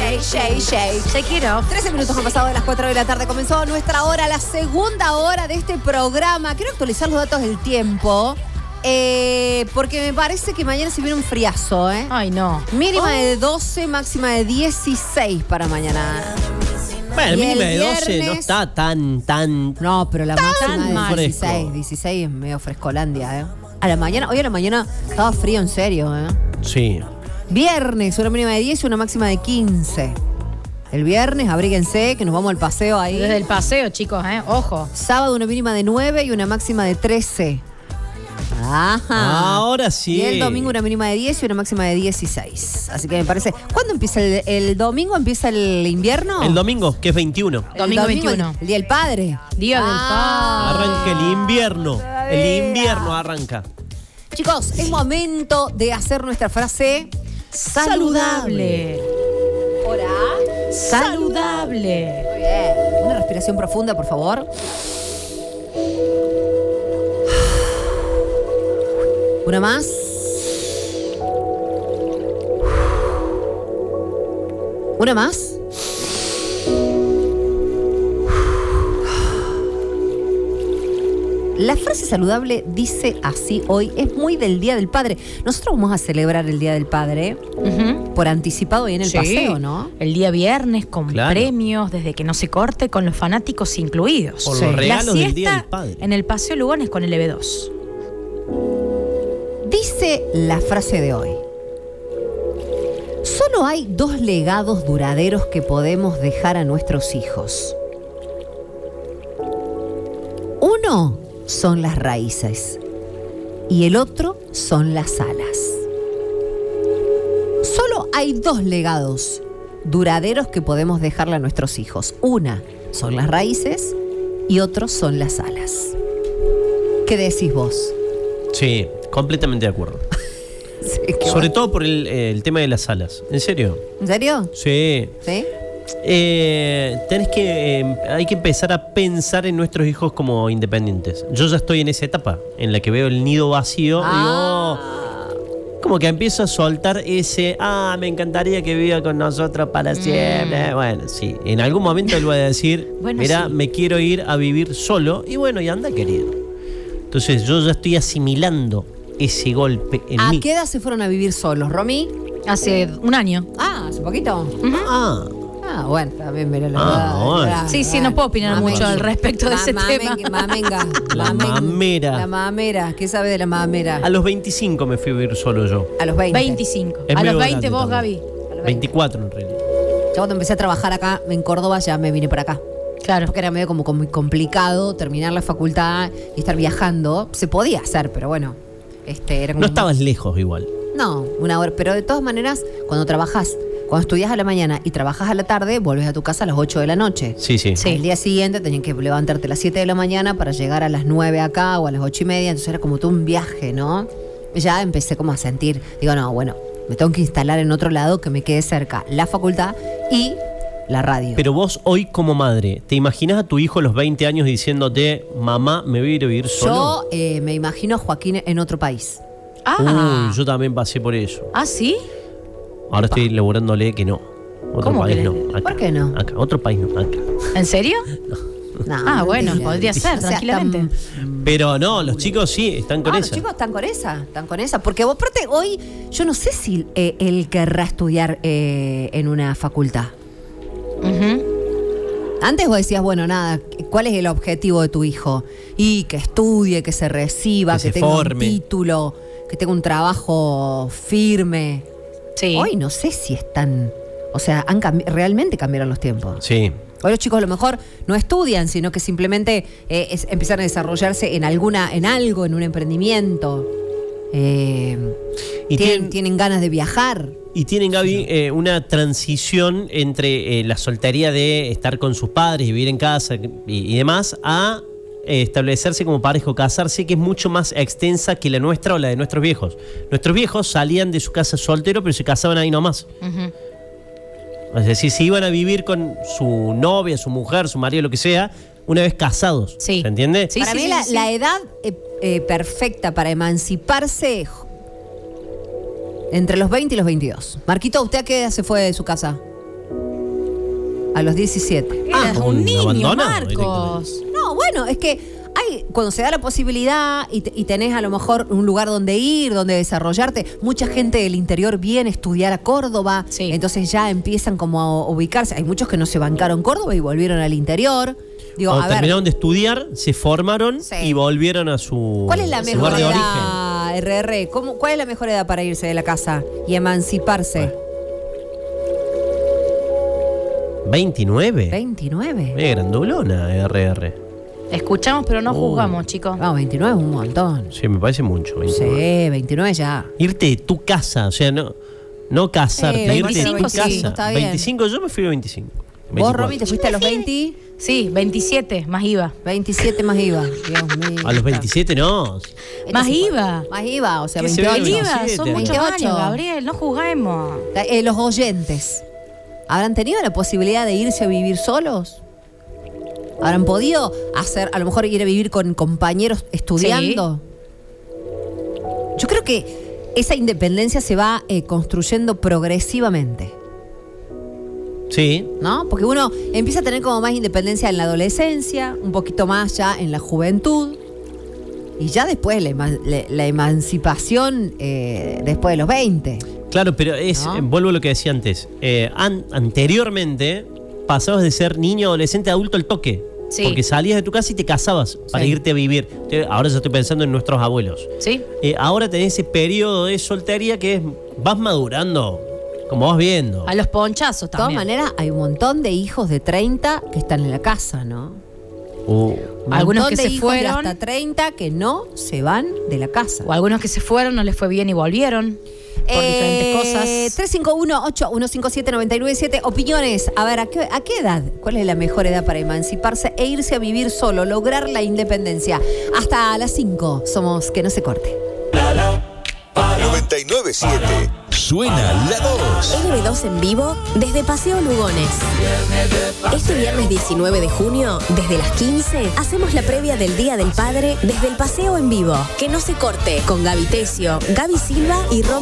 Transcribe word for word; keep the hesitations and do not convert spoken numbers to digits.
Shay, Shay, Shay. Te quiero. trece minutos han pasado de las cuatro de la tarde. Comenzó nuestra hora, la segunda hora de este programa. Quiero actualizar los datos del tiempo. Eh, porque me parece que mañana se viene un friazo, ¿eh? Ay, no. Mínima oh. de doce, máxima de dieciséis para mañana. Bueno, Y mínima de el doce no viernes- está tan, tan... No, pero la máxima mal. de dieciséis. dieciséis es medio frescolandia, ¿eh? A la mañana, hoy a la mañana estaba frío en serio, ¿eh? Sí. Viernes, una mínima de diez y una máxima de quince. El viernes, abríguense, que nos vamos al paseo ahí. Desde el paseo, chicos, ¿eh? Ojo. Sábado, una mínima de nueve y una máxima de trece. Ajá. Ahora sí. Y el domingo una mínima de diez y una máxima de dieciséis. Así que me parece... ¿Cuándo empieza el, el domingo? ¿Empieza el invierno? El domingo, que es veintiuno. El Domingo veintiuno. El Día del Padre. Día del Ah. Arranca el invierno. El invierno arranca. Chicos, es momento de hacer nuestra frase Saludable. Hola. Saludable. Muy bien. Una respiración profunda, por favor. Una más. Una más. La frase saludable dice así hoy, es muy del Día del Padre. Nosotros vamos a celebrar el Día del Padre Ujú. por anticipado y en el Sí. paseo, ¿no? El día viernes con Claro. premios, desde que no se corte, con los fanáticos incluidos. Por Sí. los La regalos del Día siesta del Padre. en el Paseo Lugones con el E B dos. Dice la frase de hoy. Solo hay dos legados duraderos que podemos dejar a nuestros hijos. Uno son las raíces y el otro son las alas. Solo hay dos legados duraderos que podemos dejarle a nuestros hijos. Una son las raíces y otro son las alas. ¿Qué decís vos? Sí, completamente de acuerdo. Sí, qué Sobre bueno. todo por el, eh, el tema de las alas. ¿En serio? ¿En serio? Sí. ¿Sí? Eh, tenés que, eh, hay que empezar a pensar en nuestros hijos como independientes. Yo ya estoy en esa etapa en la que veo el nido vacío Ah. y digo, como que empiezo a soltar ese, ah, me encantaría que viva con nosotros para siempre. Bueno, sí, en algún momento él va a decir, Bueno, mira, sí. me quiero ir a vivir solo y bueno, y anda querido. Entonces yo ya estoy asimilando ese golpe en ¿A mí. qué edad se fueron a vivir solos, Romy? Hace un año. Ah, hace poquito. Ah, Ah, bueno, también veré la Ah, edad. bueno. la- Sí, sí, la- no puedo opinar mamenga. mucho al respecto de ese Ma- tema. mamenga, Mamenga. La Mamenga. mamera. La mamera. ¿Qué sabe de la mamera? a los veinticinco me fui a vivir solo yo. A los veinte. veinticinco. Es A los medio veinte grande vos, también. Gaby. veinticuatro en realidad. Yo cuando empecé a trabajar acá en Córdoba ya me vine para acá. Claro. Porque era medio como, como muy complicado terminar la facultad y estar viajando. Se podía hacer, pero bueno. Este, era como No estabas lejos igual. No, una hora. Pero de todas maneras, cuando trabajas, cuando estudias a la mañana y trabajas a la tarde, vuelves a tu casa a las ocho de la noche. Sí, sí. Sí. El día siguiente tenías que levantarte a las siete de la mañana para llegar a las nueve acá o a las ocho y media. Entonces era como todo un viaje, ¿no? Y ya empecé como a sentir, digo, no, bueno, me tengo que instalar en otro lado que me quede cerca la facultad y la radio. Pero vos hoy como madre, ¿te imaginas a tu hijo a los veinte años diciéndote, mamá, me voy a ir a vivir solo? Yo eh, me imagino a Joaquín en otro país. Ah. Uy, yo también pasé por eso. ¿Ah, sí? Ahora estoy laburándole que no. Otro ¿Cómo país que no. le- Acá. ¿Por qué no? Acá. Otro país no. Acá. ¿En serio? No, Ah, bueno, mentira. podría ser, O sea, tranquilamente. tan- Pero no, los chicos sí, están con Ah, los esa. chicos están con esa, están con esa. Porque vos, aparte, hoy yo no sé si eh, él querrá estudiar eh, en una facultad. Ujú. Antes vos decías, bueno, nada, ¿cuál es el objetivo de tu hijo? Y que estudie, que se reciba, Que que, se tenga forme. un título, que tenga un trabajo firme. Sí. Hoy no sé si están... O sea, han cambi- realmente cambiaron los tiempos. Sí. Hoy los chicos a lo mejor no estudian, sino que simplemente eh, es- empiezan a desarrollarse en alguna, en algo, en un emprendimiento. Eh, Y tienen, tienen- tienen ganas de viajar. Y tienen, Gaby, eh, una transición entre eh, la soltería de estar con sus padres y vivir en casa y, y demás a eh, establecerse como pareja o casarse, que es mucho más extensa que la nuestra o la de nuestros viejos. Nuestros viejos salían de su casa soltero, pero se casaban ahí nomás. Ujú. Es decir, si iban a vivir con su novia, su mujer, su marido, lo que sea, una vez casados. Sí. ¿Se entiende? Sí, para sí, mí sí, la, sí. la edad eh, eh, perfecta para emanciparse entre los veinte y los veintidós. Marquito, ¿usted a qué edad se fue de su casa? A los diecisiete. Eras Ah, un un niño, abandonado, Marcos. No, bueno, es que hay, cuando se da la posibilidad y, te- y tenés a lo mejor un lugar donde ir, donde desarrollarte, mucha gente del interior viene a estudiar a Córdoba, Sí. entonces ya empiezan como a ubicarse. Hay muchos que no se bancaron Córdoba y volvieron al interior. Digo, Cuando a ver, terminaron de estudiar, se formaron Sí. y volvieron a su ¿cuál es la su mejor lugar de origen. edad, R R? ¿Cómo, ¿Cuál es la mejor edad para irse de la casa y emanciparse? veintinueve. veintinueve. Eh, grandulona, R R. Escuchamos, pero no Uh. juzgamos, chicos. No, veintinueve es un montón. Sí, me parece mucho. Sí, veintinueve. veintinueve ya. Irte de tu casa, o sea, no, no casarte, Eh, irte de tu veinticinco, sí, casa. está bien. veinticinco, yo me fui a veinticinco. ¿Vos, veinticuatro. Romy, te fuiste a los veinte? Sí, veintisiete, más IVA. veintisiete más IVA. Dios mío. A los veintisiete no. Este Más se fue. IVA. Más IVA, o sea, ¿Qué se veintiocho. ve? El IVA veintisiete. son muchos veintiocho. años, Gabriel, no juzguemos. Eh, los oyentes, ¿habrán tenido la posibilidad de irse a vivir solos? ¿Habrán podido hacer, a lo mejor ir a vivir con compañeros estudiando? Yo creo que esa independencia se va eh, construyendo progresivamente, Sí. ¿no? Porque uno empieza a tener como más independencia en la adolescencia, un poquito más ya en la juventud, y ya después la, ema- la- la emancipación eh, después de los veinte. Claro, pero es, ¿No? eh, vuelvo a lo que decía antes. Eh, an- anteriormente pasabas de ser niño, adolescente, adulto al toque. Sí. Porque salías de tu casa y te casabas para Sí. irte a vivir. Te- Ahora ya estoy pensando en nuestros abuelos. ¿Sí? Eh, ahora tenés ese periodo de soltería que es, vas madurando, como vas viendo. A los ponchazos De todas también. maneras, hay un montón de hijos de treinta que están en la casa, ¿no? Uh, Un Algunos montón que de se hijos de fueron. hasta treinta que no se van de la casa. O algunos que se fueron, no les fue bien y volvieron. Por diferentes cosas. tres cinco uno, ocho uno cinco siete, nueve nueve siete. Opiniones. A ver, ¿a qué, ¿a qué edad? ¿Cuál es la mejor edad para emanciparse e irse a vivir solo, lograr la independencia? Hasta las cinco somos Que No Se Corte. noventa y nueve siete. Suena la dos. L B dos en vivo desde Paseo Lugones. Este viernes diecinueve de junio, desde las quince, hacemos la previa del Día del Padre desde el Paseo en vivo. Que no se corte con Gaby Tesio, Gaby Silva y Rom.